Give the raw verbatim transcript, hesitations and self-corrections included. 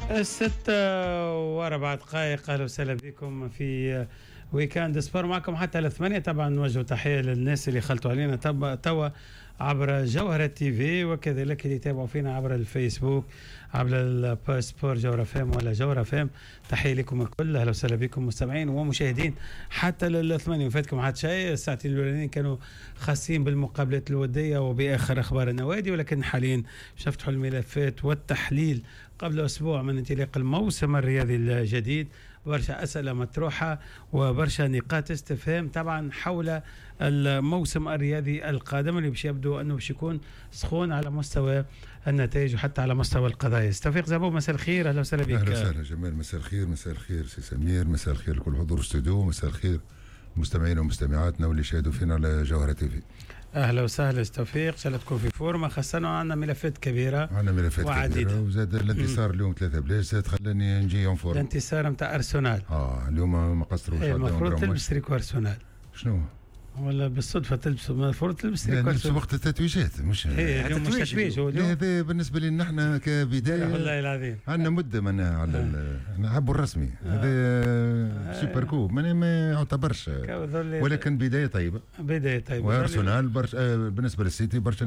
الستة وأربع دقائق. أهلا وسهلا بكم في ويكاند سبور، معكم حتى الثمانية. طبعا نوجه تحية للناس اللي خلطوا علينا توا عبر جوهرة تي في، وكذلك اللي يتابعوا فينا عبر الفيسبوك عبر الباسبور جوهرة فام ولا جوهرة فام. تحية لكم الكل، أهلا وسهلا بكم مستمعين ومشاهدين حتى للثمانية. وفاتكم حد شيء، الساعتين الأولانيين كانوا خاصين بالمقابلات الودية وبآخر أخبار النوادي، ولكن حاليا باش نفتحوا الملفات والتحليل قبل أسبوع من انطلاق الموسم الرياضي الجديد. برشا أسئلة مطروحة وبرشا نقاط استفهام طبعا حول الموسم الرياضي القادم اللي باش يبدو أنه باش يكون سخون على مستوى النتائج وحتى على مستوى القضايا. توفيق زبوب، مساء الخير، أهلا وسهلا بك. أهلا وسهلا جمال، مساء الخير. مساء الخير سي سمير، مساء الخير لكل حضور الاستوديو، مساء الخير مستمعينا ومستمعاتنا واللي شاهدوا فينا على جوهرة تي في. اهلا وسهلا توفيق، ان شاء الله تكون في فورمه، خاصه عندنا ملفات كبيره عندنا ملفات وعديدة. كبيره، وزاد الانتصار اليوم ثلاثه بلاش زاد خلاني نجي اون فورم. الانتصار نتاع ارسنال اه اليوم ما قصروش. ايه المفروض تلبس تريكو ارسنال. شنو؟ ولا بالصدفه تلبس، المفروض تلبس تريكو ارسنال وقت التتويجات، مش ايه اليوم مش تتويج. هذا بالنسبه لنا احنا كبدايه والله العظيم عندنا مده منا على آه. نحبوا الرسمي هذا آه. سوبر كوب ما ما يعتبرش، ولكن بدايه طيبه. بدايه طيبه وارسنال برش... آه بالنسبه للسيتي برشا